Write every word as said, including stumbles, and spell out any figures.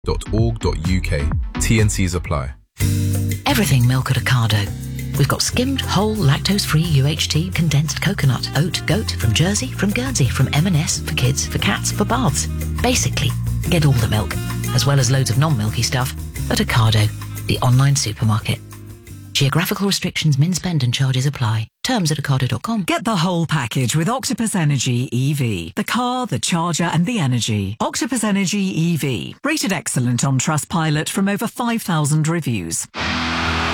dot org dot U K. T N Cs apply. Everything milk at Ocado. We've got skimmed, whole, lactose-free U H T, condensed coconut, oat, goat, from Jersey, from Guernsey, from M and S, for kids, for cats, for baths. Basically, get all the milk, as well as loads of non-milky stuff, at Ocado, the online supermarket. Geographical restrictions, min spend and charges apply. Terms at ocado dot com. Get the whole package with Octopus Energy E V. The car, the charger and the energy. Octopus Energy E V. Rated excellent on Trustpilot from over five thousand reviews.